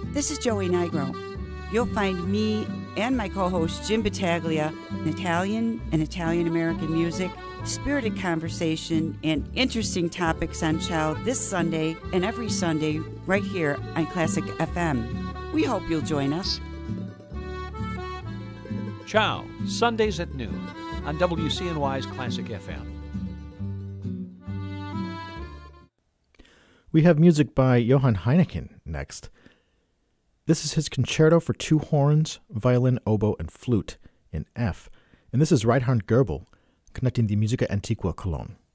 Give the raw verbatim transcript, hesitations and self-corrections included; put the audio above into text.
This is Joey Nigro. You'll find me and my co-host Jim Battaglia in Italian and Italian-American music, spirited conversation, and interesting topics on Ciao this Sunday and every Sunday right here on Classic F M. We hope you'll join us. Ciao, Sundays at noon on W C N Y's Classic F M. We have music by Johann Heineken next. This is his concerto for two horns, violin, oboe, and flute in F. And this is Reinhard Goebel conducting the Musica Antiqua Cologne.